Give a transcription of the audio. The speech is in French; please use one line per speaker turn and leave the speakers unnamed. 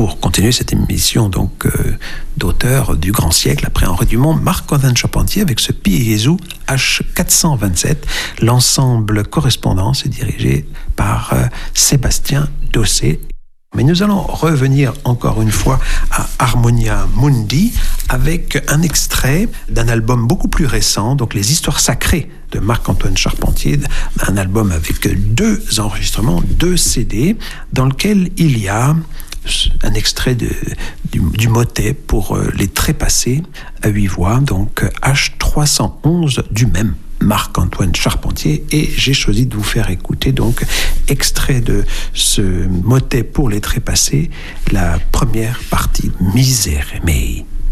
pour continuer cette émission d'auteur du grand siècle après Henri Dumont, Marc-Antoine Charpentier avec ce Pie Jesu H427. L'ensemble Correspondance est dirigé par Sébastien Dossé. Mais nous allons revenir encore une fois à Harmonia Mundi avec un extrait d'un album beaucoup plus récent, donc Les Histoires Sacrées de Marc-Antoine Charpentier, un album avec 2 enregistrements, 2 CD, dans lequel il y a un extrait du motet pour les trépassés à 8 voix, donc H311 du même Marc-Antoine Charpentier, et j'ai choisi de vous faire écouter donc extrait de ce motet pour les trépassés, la première partie, Misère mei.